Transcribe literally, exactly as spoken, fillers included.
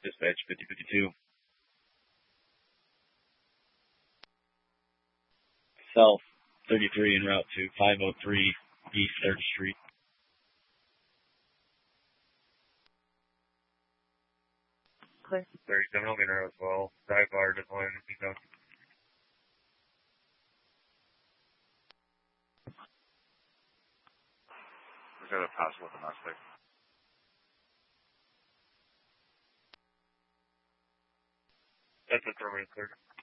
Dispatch fifty fifty-two. South thirty-three en route to five oh three East third Street. Clear. thirty-seven O'Meara as well. Dive bar deploying the seatbelt. We've got a possible domestic. That's affirmative, clear.